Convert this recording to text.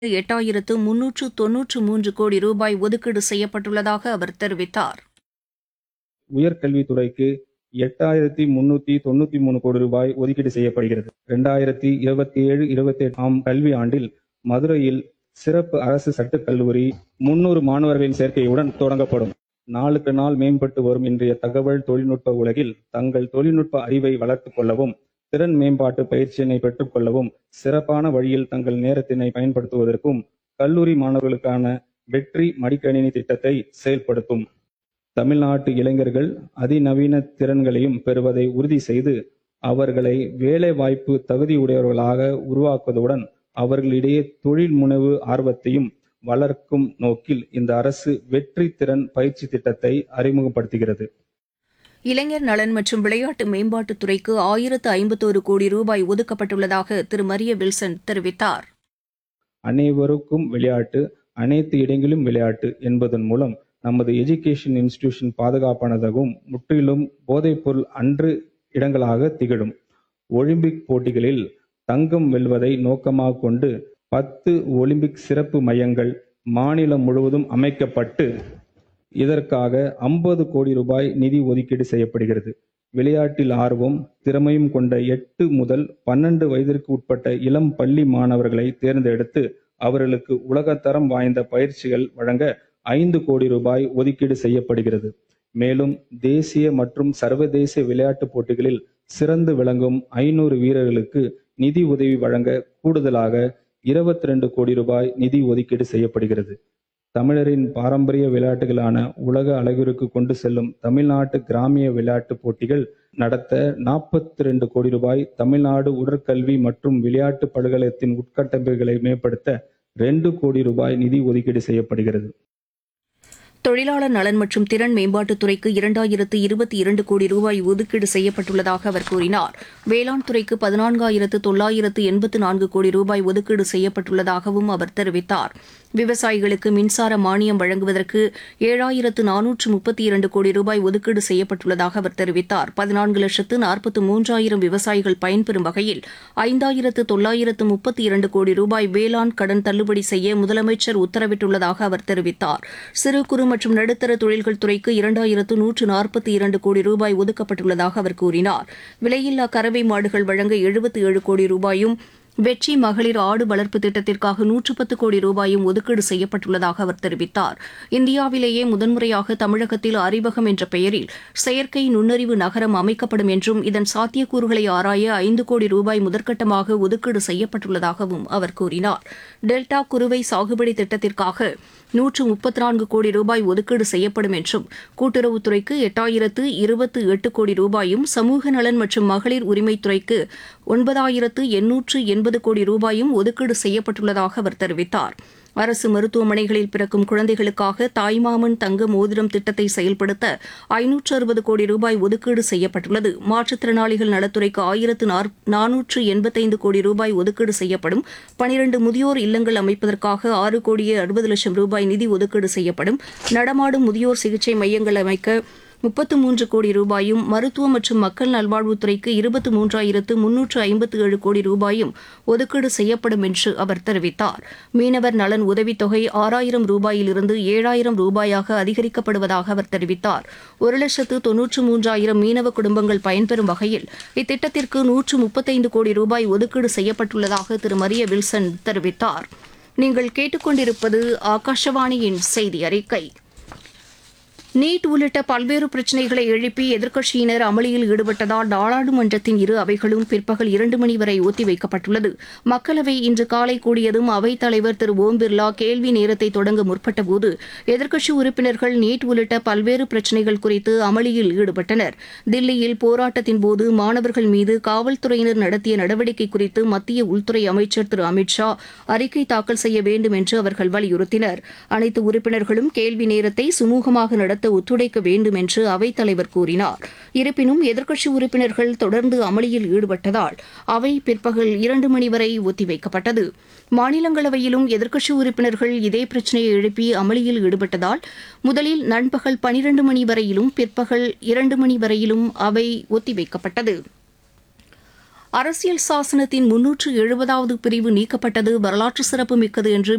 8,393 கோடி ரூபாய் ஒதுக்கீடு செய்யப்பட்டுள்ளதாக அவர் தெரிவித்தார். உயர்கல்வித்துறைக்கு 8,393 கோடி ரூபாய் ஒதுக்கீடு செய்யப்படுகிறது. 2027-28 கல்வி ஆண்டில் மதுரையில் சிறப்பு அரசு சட்டக் கல்லூரி 300 மாணவர்களின் சேர்க்கையுடன் தொடங்கப்படும். நாளுக்கு நாள் மேம்பட்டு வரும் இன்றைய தகவல் தொழில்நுட்ப உலகில் தங்கள் தொழில்நுட்ப அறிவை வளர்த்துக் கொள்ளவும், திறன் மேம்பாட்டு பயிற்சியினை பெற்றுக் கொள்ளவும், சிறப்பான வழியில் தங்கள் நேரத்தினை பயன்படுத்துவதற்கும் கல்லூரி மாணவர்களுக்கான வெற்றி மடிக்கணினி திட்டத்தை செயல்படுத்தும். தமிழ்நாட்டு இளைஞர்கள் அதிநவீன திறன்களையும் பெறுவதை உறுதி செய்து அவர்களை வேலைவாய்ப்பு தகுதியுடையவர்களாக உருவாக்குவதுடன் அவர்களிடையே தொழில் முனைவு ஆர்வத்தையும் வளர்க்கும் நோக்கில் இந்த அரசு வெற்றி திறன் பயிற்சி திட்டத்தை அறிமுகப்படுத்துகிறது. இளைஞர் நலன் மற்றும் விளையாட்டு மேம்பாட்டுத் துறைக்கு 1,051 கோடி ரூபாய் ஒதுக்கப்பட்டுள்ளதாக திரு மரிய வில்சன் தெரிவித்தார். அனைவருக்கும் விளையாட்டு, அனைத்து இடங்களிலும் விளையாட்டு என்பதன் மூலம் நமது எஜுகேஷன் இன்ஸ்டிடியூஷன் பாதுகாப்பானதாகவும் முற்றிலும் போதைப்பொருள் அன்று இடங்களாக திகழும். ஒலிம்பிக் போட்டிகளில் தங்கம் வெல்வதை நோக்கமாக கொண்டு 10 ஒலிம்பிக் சிறப்பு மையங்கள் மாநிலம் முழுவதும் அமைக்கப்பட்டு இதற்காக 50 கோடி ரூபாய் நிதி ஒதுக்கீடு செய்யப்படுகிறது. விளையாட்டில் ஆர்வம், திறமையும் கொண்ட 8 முதல் 12 வயதிற்கு உட்பட்ட இளம் பள்ளி மாணவர்களை தேர்ந்தெடுத்து அவர்களுக்கு உலகத்தரம் வாய்ந்த பயிற்சிகள் வழங்க 5 கோடி ரூபாய் ஒதுக்கீடு செய்யப்படுகிறது. மேலும் தேசிய மற்றும் சர்வதேச விளையாட்டுப் போட்டிகளில் சிறந்து விளங்கும் 500 வீரர்களுக்கு நிதி உதவி வழங்க கூடுதலாக 22 கோடி ரூபாய் நிதி ஒதுக்கீடு செய்யப்படுகிறது. தமிழரின் பாரம்பரிய விளையாட்டுகளான உலக அளவிற்கு கொண்டு செல்லும் தமிழ்நாட்டு கிராமிய விளையாட்டுப் போட்டிகள் நடத்த 42 கோடி ரூபாய், தமிழ்நாடு உடற்கல்வி மற்றும் விளையாட்டு பல்கலைக்கழகத்தின் உட்கட்டமைப்புகளை மேம்படுத்த 2 கோடி ரூபாய் நிதி ஒதுக்கீடு செய்யப்படுகிறது. தொழிலாளர் நலன் மற்றும் திறன் மேம்பாட்டுத் துறைக்கு 2,022 கோடி ரூபாய் ஒதுக்கீடு செய்யப்பட்டுள்ளதாக அவர் கூறினார். வேளாண் துறைக்கு 14,984 கோடி ரூபாய் ஒதுக்கீடு செய்யப்பட்டுள்ளதாகவும் அவர் தெரிவித்தார். விவசாயிகளுக்கு மின்சார மானியம் வழங்குவதற்கு 7,432 கோடி ரூபாய் ஒதுக்கீடு செய்யப்பட்டுள்ளதாக அவர் தெரிவித்தார். 14,43,000 விவசாயிகள் பயன்பெறும் வகையில் 5,932 கோடி ரூபாய் வேளாண் கடன் தள்ளுபடி செய்ய முதலமைச்சர் உத்தரவிட்டுள்ளதாக அவர் தெரிவித்தார். சிறு குறு மற்றும் நடுத்தர தொழில்கள் துறைக்கு 2,142 கோடி ரூபாய் ஒதுக்கப்பட்டுள்ளதாக அவர் கூறினார். விலையில்லா கறவை மாடுகள் வழங்க 77 கோடி ரூபாயும், வெற்றி மகளிர் ஆடு வளர்ப்பு திட்டத்திற்காக 110 கோடி ரூபாயும் ஒதுக்கீடு செய்யப்பட்டுள்ளதாக அவர் தெரிவித்தார். இந்தியாவிலேயே முதன்முறையாக தமிழகத்தில் அறிவகம் என்ற பெயரில் செயற்கை நுண்ணறிவு நகரம் அமைக்கப்படும் என்றும் இதன் சாத்தியக்கூறுகளை ஆராய 5 கோடி ரூபாய் முதற்கட்டமாக ஒதுக்கீடு செய்யப்பட்டுள்ளதாகவும் அவர் கூறினார். டெல்டா குறுவை சாகுபடி திட்டத்திற்காக 134 கோடி ரூபாய் ஒதுக்கீடு செய்யப்படும் என்றும், கூட்டுறவுத்துறைக்கு 8,028 கோடி ரூபாயும், சமூக நலன் மற்றும் மகளிர் உரிமைத்துறைக்கு 9,880 கோடி ரூபாயும் ஒதுக்கீடு செய்யப்பட்டுள்ளதாக அவர் தெரிவித்தார். அரசு மருத்துவமனைகளில் பிறக்கும் குழந்தைகளுக்காக தாய்மாமன் தங்க மோதிரம் திட்டத்தை செயல்படுத்த 560 கோடி ரூபாய் ஒதுக்கீடு செய்யப்பட்டுள்ளது. மாற்றுத்திறனாளிகள் நலத்துறைக்கு 1,485 கோடி ரூபாய் ஒதுக்கீடு செய்யப்படும். 12 முதியோர் இல்லங்கள் அமைப்பதற்காக 6 கோடியே 60 லட்சம் ரூபாய் நிதி ஒதுக்கீடு செய்யப்படும். நடமாடும் முதியோர் சிகிச்சை மையங்கள் அமைக்க 33 கோடி ரூபாயும், மருத்துவ மற்றும் மக்கள் நல்வாழ்வுத்துறைக்கு 23,357 கோடி ரூபாயும் ஒதுக்கீடு செய்யப்படும் என்று அவர் தெரிவித்தார். மீனவர் நலன் உதவித்தொகை 6,000 ரூபாயிலிருந்து 7,000 ரூபாயாக அதிகரிக்கப்படுவதாக அவர் தெரிவித்தார். 1,93,000 மீனவ குடும்பங்கள் பயன்பெறும் வகையில் இத்திட்டத்திற்கு 135 கோடி ரூபாய் ஒதுக்கீடு செய்யப்பட்டுள்ளதாக திரு மரிய வில்சன் தெரிவித்தார். நீங்கள் கேட்டுக்கொண்டிருப்பது ஆகாஷவாணியின் செய்தி அறிக்கை. நீட் உள்ளிட்ட பல்வேறு பிரச்சினைகளை எழுப்பி எதிர்க்கட்சியினர் அமளியில் ஈடுபட்டதால் நாடாளுமன்றத்தின் இரு அவைகளும் பிற்பகல் 2 மணி வரை ஒத்திவைக்கப்பட்டுள்ளது. மக்களவை இன்று காலை கூடியதும் அவைத் தலைவர் திரு ஓம் பிர்லா கேள்வி நேரத்தை தொடங்க முற்பட்டபோது எதிர்க்கட்சி உறுப்பினர்கள் நீட் உள்ளிட்ட பல்வேறு பிரச்சினைகள் குறித்து அமளியில் ஈடுபட்டனர். தில்லியில் போராட்டத்தின் போது மாணவர்கள் மீது காவல்துறையினர் நடத்திய நடவடிக்கை குறித்து மத்திய உள்துறை அமைச்சர் திரு அமித் ஷா அறிக்கை தாக்கல் செய்ய வேண்டும் என்று அவர்கள் வலியுறுத்தினர். அனைத்து உறுப்பினர்களும் கேள்வி நேரத்தை சுமூகமாக நடத்த ஒத்துழைக்க வேண்டும் என்று அவைத் தலைவர் கூறினார். இருப்பினும் எதிர்க்கட்சி உறுப்பினர்கள் தொடர்ந்து அமளியில் ஈடுபட்டதால் அவை பிற்பகல் 2 மணி வரை ஒத்திவைக்கப்பட்டது. மாநிலங்களவையிலும் எதிர்க்கட்சி உறுப்பினர்கள் இதே பிரச்சினையை எழுப்பி அமளியில் ஈடுபட்டதால் முதலில் நண்பகல் 12 மணி வரையிலும் பிற்பகல் 2 மணி வரையிலும் அவை ஒத்திவைக்கப்பட்டது. அரசியல் சாசனத்தின் 370வது பிரிவு நீக்கப்பட்டது வரலாற்று சிறப்புமிக்கது என்று